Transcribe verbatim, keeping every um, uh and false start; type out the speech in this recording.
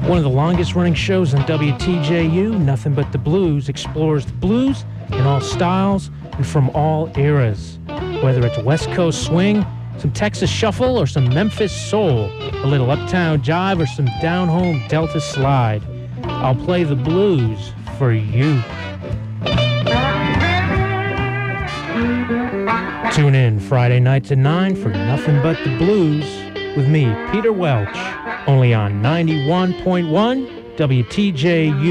One of the longest running shows on W T J U, Nothing But the Blues, explores the blues in all styles and from all eras. Whether it's West Coast swing, some Texas shuffle, or some Memphis soul, a little uptown jive, or some down-home Delta slide, I'll play the blues for you. Tune in Friday nights at nine for Nothing But the Blues with me, Peter Welch, only on ninety-one point one W T J U.